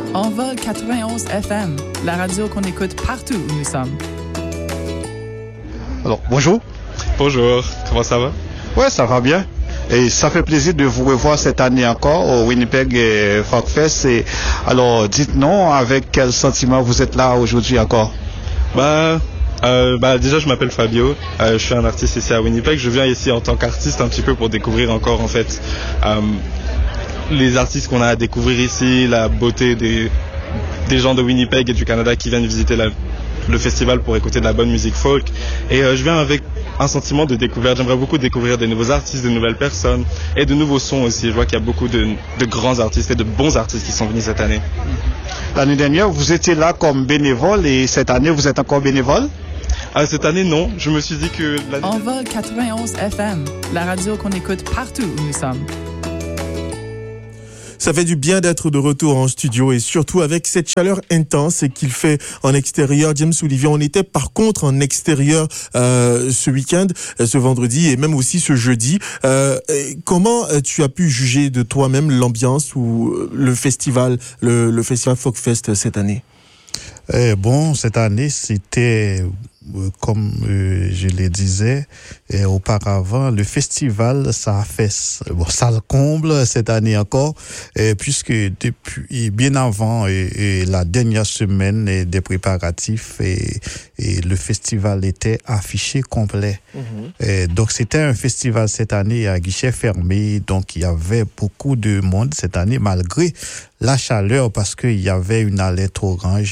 Envol 91 FM, la radio qu'on écoute partout où nous sommes. Alors, bonjour. Bonjour, comment ça va? Ouais, ça va bien. Et ça fait plaisir de vous revoir cette année encore au Winnipeg Folk Fest. Et alors, dites-nous, avec quel sentiment vous êtes là aujourd'hui encore? Déjà, je m'appelle Fabio. Je suis un artiste ici à Winnipeg. Je viens ici en tant qu'artiste un petit peu pour découvrir encore, en fait, les artistes qu'on a à découvrir ici, la beauté des gens de Winnipeg et du Canada qui viennent visiter le festival pour écouter de la bonne musique folk. Et je viens avec un sentiment de découverte. J'aimerais beaucoup découvrir des nouveaux artistes, de nouvelles personnes et de nouveaux sons aussi. Je vois qu'il y a beaucoup de grands artistes et de bons artistes qui sont venus cette année. L'année dernière, vous étiez là comme bénévole et cette année, vous êtes encore bénévole? Cette année, non. Je me suis dit que... Envol 91 FM, la radio qu'on écoute partout où nous sommes. Ça fait du bien d'être de retour en studio et surtout avec cette chaleur intense qu'il fait en extérieur. James Olivier, on était par contre en extérieur ce week-end, ce vendredi et même aussi ce jeudi. Comment tu as pu juger de toi-même l'ambiance ou le festival Folk Fest cette année? Cette année, c'était... Comme je le disais auparavant, le festival, ça le comble cette année encore, puisque depuis bien avant la dernière semaine des préparatifs, et le festival était affiché complet. Donc c'était un festival cette année à guichet fermé, donc il y avait beaucoup de monde cette année malgré la chaleur, parce qu'il y avait une alerte orange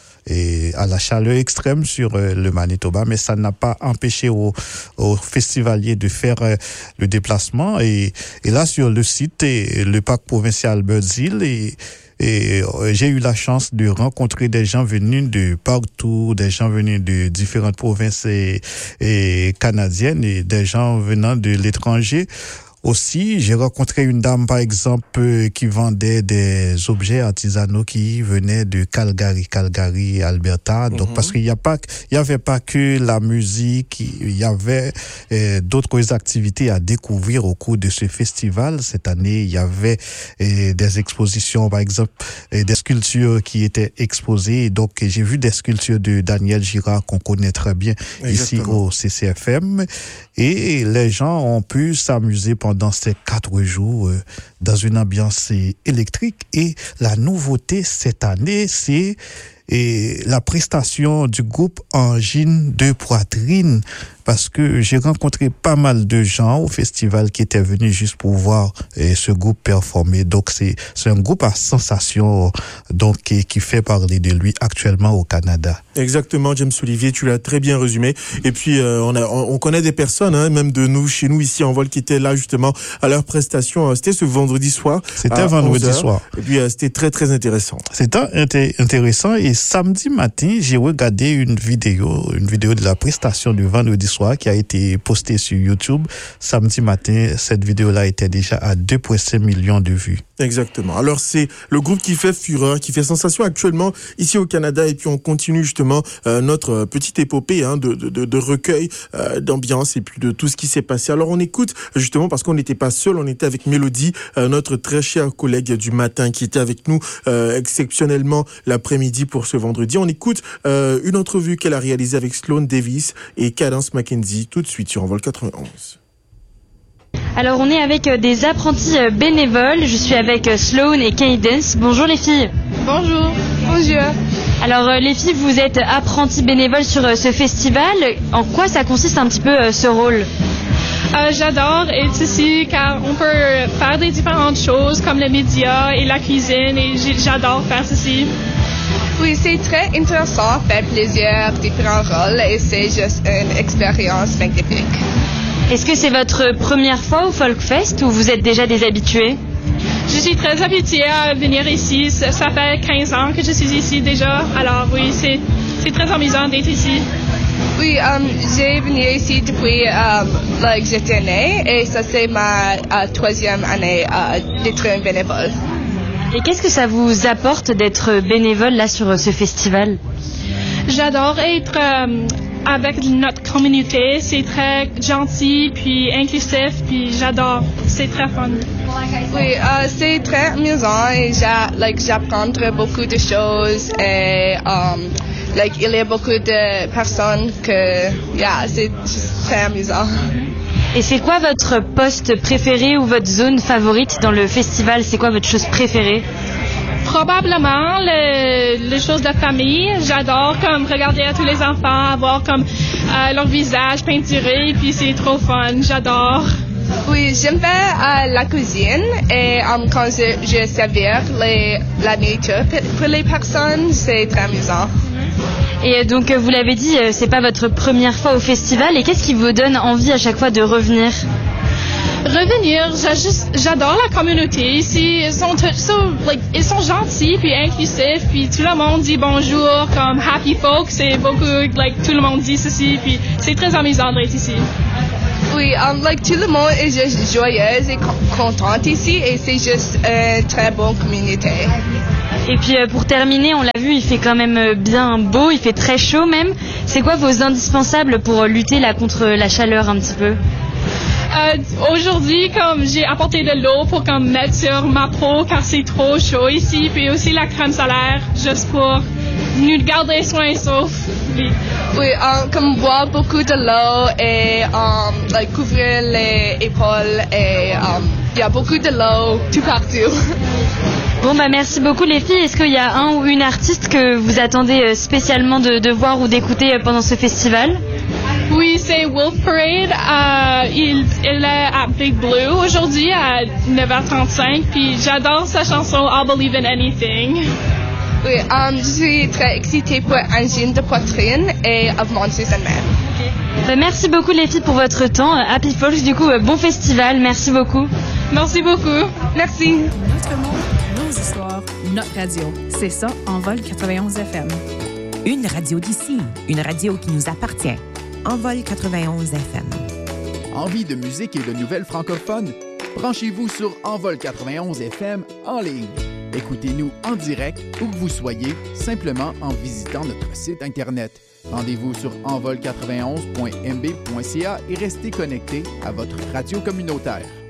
et à la chaleur extrême sur le Manitoba, mais ça n'a pas empêché aux festivaliers de faire le déplacement. Et là, sur le site, le parc provincial Birds Hill, et j'ai eu la chance de rencontrer des gens venus de partout, des gens venus de différentes provinces et canadiennes, et des gens venant de l'étranger. Aussi, j'ai rencontré une dame, par exemple, qui vendait des objets artisanaux qui venaient de Calgary, Alberta. Donc, parce qu'il y avait pas que la musique, il y avait d'autres activités à découvrir au cours de ce festival. Cette année, il y avait des expositions, par exemple, des sculptures qui étaient exposées. Donc, j'ai vu des sculptures de Daniel Girard qu'on connaît très bien. Exactement. Ici au CCFM. Et les gens ont pu s'amuser pendant ces 4 jours dans une ambiance électrique. Et la nouveauté cette année, c'est la prestation du groupe Angine de Poitrine, parce que j'ai rencontré pas mal de gens au festival qui étaient venus juste pour voir ce groupe performer. Donc c'est un groupe à sensation, donc qui fait parler de lui actuellement au Canada. Exactement, James Olivier, tu l'as très bien résumé. Et puis on connaît des personnes, même de nous chez nous ici en vol, qui étaient là justement à leur prestation. C'était ce vendredi soir. C'était vendredi soir. Et puis c'était très très intéressant. C'était intéressant. Et samedi matin, j'ai regardé une vidéo de la prestation du vendredi soir qui a été postée sur YouTube. Samedi matin, cette vidéo-là était déjà à 2,5 millions de vues. Exactement. Alors c'est le groupe qui fait fureur, qui fait sensation actuellement ici au Canada, et puis on continue justement notre petite épopée de recueil d'ambiance et puis de tout ce qui s'est passé. Alors on écoute justement, parce qu'on n'était pas seul, on était avec Mélodie, notre très chère collègue du matin qui était avec nous exceptionnellement l'après-midi pour ce vendredi. On écoute une entrevue qu'elle a réalisée avec Sloan Davis et Cadence Mackenzie tout de suite sur Envol 91. Alors on est avec des apprentis bénévoles. Je suis avec Sloan et Cadence. Bonjour les filles. Bonjour. Bonjour. Alors les filles, vous êtes apprentis bénévoles sur ce festival. En quoi ça consiste un petit peu ce rôle? J'adore être ici car on peut faire des différentes choses comme les médias et la cuisine, et j'adore faire ceci. Oui, c'est très intéressant, faire plusieurs différents rôles et c'est juste une expérience magnifique. Est-ce que c'est votre première fois au Folk Fest ou vous êtes déjà des habitués? Je suis très habituée à venir ici. Ça fait 15 ans que je suis ici déjà. Alors oui, c'est très amusant d'être ici. Oui, j'ai venu ici depuis que j'étais née, et ça c'est ma 3e année d'être un bénévole. Et qu'est-ce que ça vous apporte d'être bénévole là sur ce festival? J'adore être avec notre communauté. C'est très gentil puis inclusif, puis j'adore. C'est très fun. Oui, c'est très amusant et j'apprends beaucoup de choses et il y a beaucoup de personnes que c'est très amusant. Et c'est quoi votre poste préféré ou votre zone favorite dans le festival? C'est quoi votre chose préférée? Probablement les choses de famille. J'adore comme regarder à tous les enfants, voir comme leur visage peinturé, puis c'est trop fun. J'adore. Oui, j'aime faire la cuisine et quand je servir la nourriture pour les personnes, c'est très amusant. Et donc vous l'avez dit, c'est pas votre première fois au festival. Et qu'est-ce qui vous donne envie à chaque fois de revenir? J'adore la communauté ici. Ils sont gentils puis inclusifs puis tout le monde dit bonjour comme happy folk. C'est beaucoup tout le monde dit ceci puis c'est très amusant d'être ici. Oui, tout le monde est juste joyeux et content ici et c'est juste une très bonne communauté. Et puis pour terminer, on l'a vu, il fait quand même bien beau, il fait très chaud même. C'est quoi vos indispensables pour lutter là contre la chaleur un petit peu? Aujourd'hui, comme j'ai apporté de l'eau pour comme mettre sur ma peau car c'est trop chaud ici, puis aussi la crème solaire juste pour nous garder soin sauf. Oui, comme boire beaucoup de l'eau et couvrir les épaules et il y a beaucoup de l'eau tout partout. Bon merci beaucoup les filles. Est-ce qu'il y a un ou une artiste que vous attendez spécialement de voir ou d'écouter pendant ce festival? Oui, c'est Wolf Parade. Il est à Big Blue aujourd'hui à 9h35. Puis j'adore sa chanson I'll Believe in Anything. Oui, je suis très excitée pour Angine de poitrine et of Monsters and Men. Merci beaucoup les filles pour votre temps. Happy Folks, du coup, bon festival. Merci beaucoup. Merci beaucoup. Merci. Notre monde, nos histoires, notre radio. C'est ça, Envol 91 FM. Une radio d'ici, une radio qui nous appartient. Envol 91 FM. Envie de musique et de nouvelles francophones? Branchez-vous sur Envol 91 FM en ligne. Écoutez-nous en direct où que vous soyez, simplement en visitant notre site Internet. Rendez-vous sur envol91.mb.ca et restez connectés à votre radio communautaire.